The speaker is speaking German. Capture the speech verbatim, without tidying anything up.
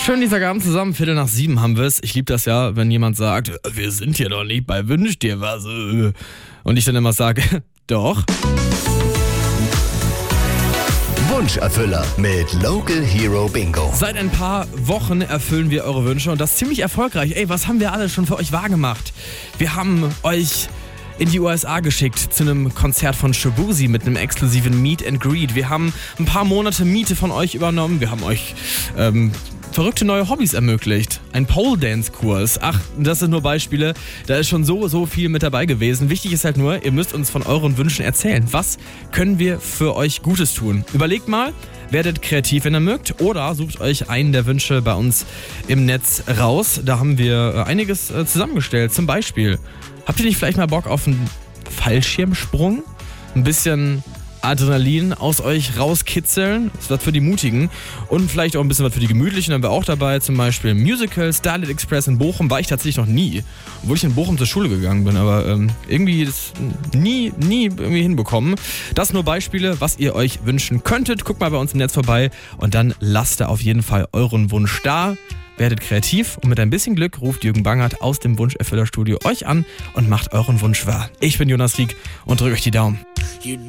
Schön Dienstagabend zusammen, Viertel nach sieben haben wir es. Ich liebe das ja, wenn jemand sagt, wir sind hier doch nicht bei Wünsch dir was. Und ich dann immer sage, doch. Wunscherfüller mit Local Hero Bingo. Seit ein paar Wochen erfüllen wir eure Wünsche und das ziemlich erfolgreich. Ey, was haben wir alle schon für euch wahrgemacht? Wir haben euch in die U S A geschickt zu einem Konzert von Shaboozey mit einem exklusiven Meet and Greet. Wir haben ein paar Monate Miete von euch übernommen. Wir haben euch ähm, verrückte neue Hobbys ermöglicht. Ein Pole-Dance-Kurs. Ach, das sind nur Beispiele. Da ist schon so, so viel mit dabei gewesen. Wichtig ist halt nur, ihr müsst uns von euren Wünschen erzählen. Was können wir für euch Gutes tun? Überlegt mal, werdet kreativ, wenn ihr mögt, oder sucht euch einen der Wünsche bei uns im Netz raus. Da haben wir einiges zusammengestellt. Zum Beispiel, habt ihr nicht vielleicht mal Bock auf einen Fallschirmsprung? Ein bisschen Adrenalin aus euch rauskitzeln. Das ist was für die Mutigen. Und vielleicht auch ein bisschen was für die Gemütlichen. Dann haben wir auch dabei zum Beispiel Musical, Starlight Express in Bochum. War ich tatsächlich noch nie. Obwohl ich in Bochum zur Schule gegangen bin. Aber ähm, irgendwie das nie, nie irgendwie hinbekommen. Das nur Beispiele, was ihr euch wünschen könntet. Guckt mal bei uns im Netz vorbei. Und dann lasst da auf jeden Fall euren Wunsch da. Werdet kreativ und mit ein bisschen Glück ruft Jürgen Bangert aus dem Wunscherfüllerstudio euch an und macht euren Wunsch wahr. Ich bin Jonas Rieck und drückt euch die Daumen.